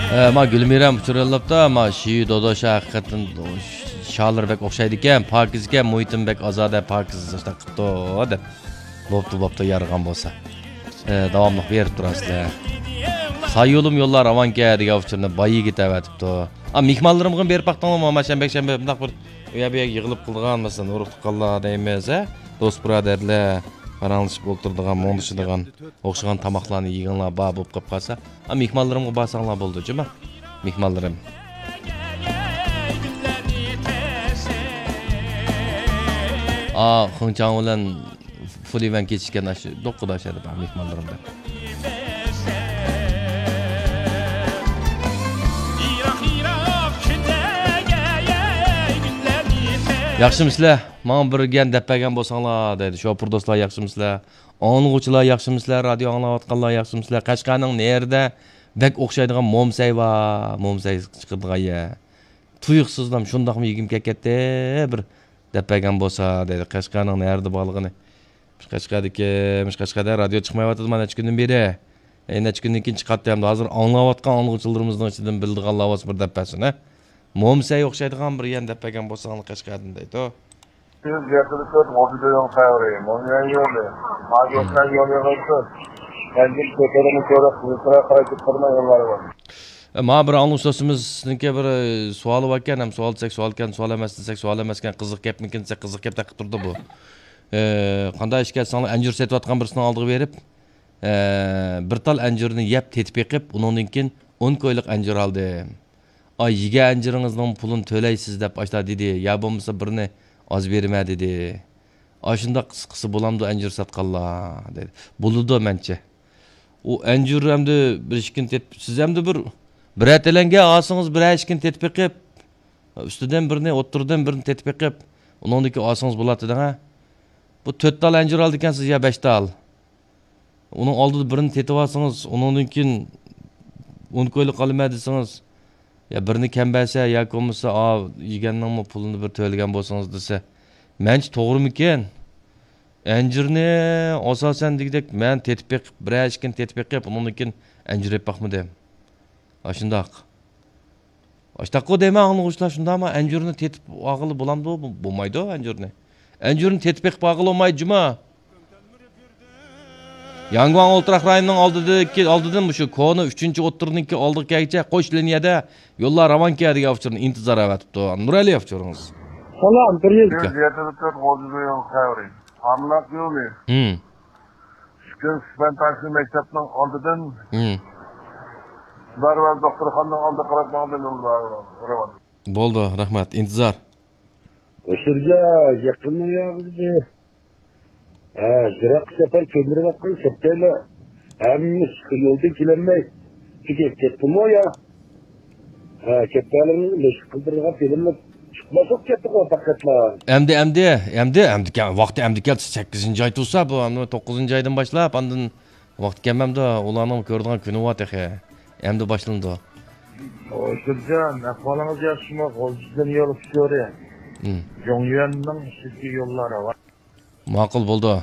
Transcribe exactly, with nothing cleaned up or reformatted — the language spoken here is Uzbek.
Ma Gülmirem uçurallapda ma şiyi dodosha haqiqatan Şalırbek o'xshaydi ekan, pokiz ekan, muhitim bek ozoda pokiz işte qipto deb. Bo'pti, bo'pti yarg'an bo'lsa. E, davomli berib turasizlar. Sağ yolum yollar avanka degan uchurni bayi ketavatibdi. A mehmonlarimga berib baqdingmi, mana shanbek shanbek bundoq bir uya bu yig'ilib qilgan masalan, urug' tuqqanlar deymiz, a? Do'st birodarlar qaranlashib o'tirdigan, mo'ndishadigan, o'xshagan tomoqlarni yeganlar bor bo'lib qolib qolsa, a mehmonlarimga borsanglar bo'ldi-chi, mehmonlarim. Aa, Xinjiang bilan Fulivan ketishgan shu do'qqidashadi bor mehmonlarimda. Yaxshimisizlar? Men birgan deppagan bo'lsanglar dedi. Shopur do'stlar yaxshimisizlar? Anglg'uvchilar yaxshimisizlar? Radio anglayotganlar yaxshimisizlar? Qashqarning nerida bek o'xshaydigan momsay va momsay chiqadigan ya. Tuyuqsizlam shundaqmi yegim kelkatdi bir deppagan bo'lsa dedi. Qashqarning nerida borligini. Qashqardagi, Qashqarda radio chiqmayotdi mana necha kundan beri. E necha kundan keyin chiqatdi ham hozir anglayotgan anglg'uvchilarimizning ichidan bildigan lavos bir deppasini. Momsay o'xshaydigan bir yan deppagan bo'lsanglar Qashqardan deydi. Siz yerda mobilyon qayerga? Mobilyon yo'qmi? Mag'lubiyatdan yo'l yo'qsa, endi ko'tarani ko'rib, qizlar qarayib turgan yo'llari bor. Ma bir anglashimizniki bir savol bor ekan, ham savol desak savol ekan, savol emas desak savol emas ekan, qiziq gapmikin desak qiziq gap taqib turdi bu. E, qanday ishga sanlar anjur setayotgan birisini oldiga berib, e, bir tal anjurni yeb tetib yiqib, undan keyin o'n ko'yliq anjur oldim. Ay yega anjurыңizning pulini to'laysiz deb ashta dedi. Ya bo'lmasa birini oz berma dedi. Ashunda qisqasi bo'lamdi anjur satqanlar dedi. Bo'ludi mencha. U anjur hamda bir ishkin tetib siz hamda bir bir atalanga olsangiz bir ishkin tetib yiqib, ustidan birini o'ttirdan birini tetib yiqib, undan keyin olsangiz bo'ladi ha. Bu to'rt tal anjur oldi ekansiz ya besh tal. Uning oldida birini tetib olsangiz, undan keyin o'n ko'ylik qolma desangiz ya birini kambasa ya bo'lmasa a yeganning pulini bir to'lagan bo'lsangiz desa, menchi to'g'rimikan? Anjurni asosan degdek men tetib yiqib, bir ishkin tetib yiqib, undan keyin anjur yeb baqmadim. Ashundaq. Ashtaqo deyman anglag'uchilar shundaqmi? Anjurni tetib og'ili bo'lamdi, bo'lmaydi anjurni. Anjurni tetib yiqib og'ili olmaydi juma. Yangon Ultraq rayonining oldidagi oldidan shu koni uchinchi o'ttirniki oldigacha qo'sh liniyada yo'llar Ravanka degan uchurni intizor avatibdi. Nurali uchurimiz. Salom, bir yil. Yerda turib mobilyon qayerga? Anlaq yo'qmi? Hmm. Shukr, ben taksi maktabning oldidan Hmm. Barvar doktorxonaning oldiga qaratmoqdan yo'l. Bo'ldi, rahmat. Intizor. O'shirga yaqinlayapti. Ha, jiroq safar ko'ndirib septaylar. Hammiz yo'ldan kelolmay ketdimi ya? Ha, ketganlarni lesh qildirgan filmlar chiqmasak ketdi faqatlar. Endi endi endi endi vaqti endi keldi sakkizinchi oy tursa bu to'qqizinchi oydan boshlab ondan vaqt kelmamda ularning ko'rdigan kuni bor ekan. Endi boshlandi. O'shirjan, ahvolingiz yaxshimi? Hozirdan yo'l tushyor. Hmm. Jongyuanning sizga yo'llari bor. Ma'qul bo'ldi.